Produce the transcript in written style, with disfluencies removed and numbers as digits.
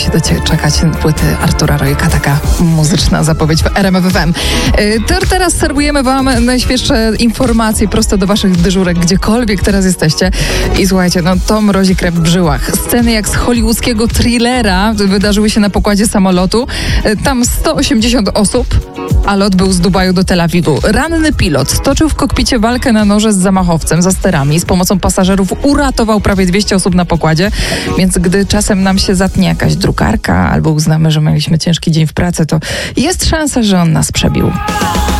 się doczekać płyty Artura Rojka. Taka muzyczna zapowiedź w RMF FM. Teraz serwujemy wam najświeższe informacje prosto do waszych dyżurek, gdziekolwiek teraz jesteście. I słuchajcie, to mrozi krew w żyłach. Sceny jak z hollywoodzkiego thrillera wydarzyły się na pokładzie samolotu. Tam 180 osób, a lot był z Dubaju do Tel Awiwu. Ranny pilot stoczył w kokpicie walkę na noże z zamachowcem za sterami. Z pomocą pasażerów uratował prawie 200 osób na pokładzie. Więc gdy czasem nam się zatnie jakaś drukarka albo uznamy, że mieliśmy ciężki dzień w pracy, to jest szansa, że on nas przebił.